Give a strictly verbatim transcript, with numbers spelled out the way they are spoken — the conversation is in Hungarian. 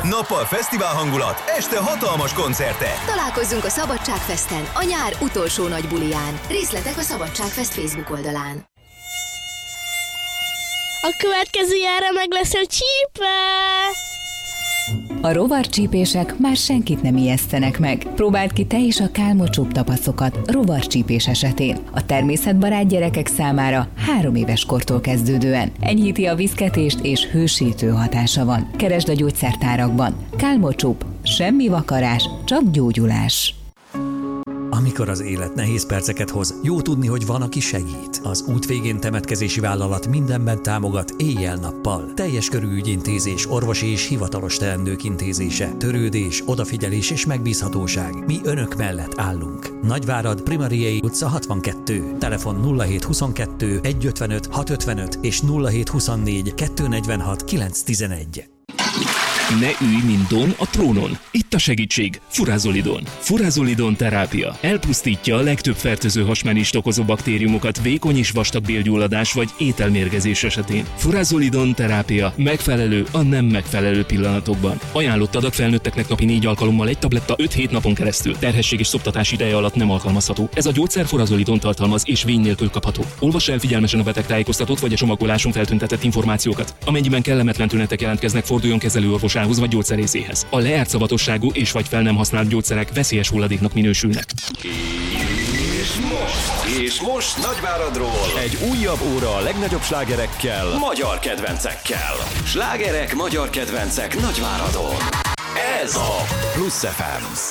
Nappal fesztivál hangulat, este hatalmas koncertek. Találkozzunk a Szabadságfesten, a nyár utolsó nagy buliján. Részletek a Szabadságfest Facebook oldalán. A következő járra meg lesz a csípe! A rovarcsípések már senkit nem ijesztenek meg. Próbáld ki te is a Kálmos-Csup tapaszokat rovarcsípés esetén. A természetbarát gyerekek számára három éves kortól kezdődően. Enyhíti a viszketést és hősítő hatása van. Keresd a gyógyszertárakban. Kálmos-Csup. Semmi vakarás, csak gyógyulás. Amikor az élet nehéz perceket hoz, jó tudni, hogy van, aki segít. Az Út végén temetkezési vállalat mindenben támogat éjjel-nappal. Teljes körű ügyintézés, orvosi és hivatalos teendők intézése, törődés, odafigyelés és megbízhatóság. Mi önök mellett állunk. Nagyvárad, Primariei utca hatvankettő. Telefon nulla hét huszonkettő egyszázötvenöt hatszázötvenöt és nulla hét huszonnégy kétszáznegyvenhat kilencszáz Ne ülj, mint Don a trónon. Itt a segítség. Furázolidon. Furázolidon terápia. Elpusztítja a legtöbb fertőző hasmenést okozó baktériumokat vékony és vastag bélgyulladás vagy ételmérgezés esetén. Furázolidon terápia megfelelő a nem megfelelő pillanatokban. Ajánlott adat felnőtteknek napi négy alkalommal egy tabletta öt-hét napon keresztül. Terhesség és szoptatás ideje alatt nem alkalmazható. Ez a gyógyszer furázolidon tartalmaz és vény nélkül kapható. Olvass el figyelmesen a betegtájékoztatót vagy a csomagoláson feltüntetett információkat. Amennyiben kellemetlen tünetek jelentkeznek, forduljon kezelőorvosához vagy gyógyszerészéhez. A lejárt szavatosságú és vagy fel nem használt gyógyszerek veszélyes hulladéknak minősülnek. És most, és most Nagyváradról egy újabb óra a legnagyobb slágerekkel, magyar kedvencekkel. Slágerek, magyar kedvencek Nagyváradon. Ez a Plusz ef em.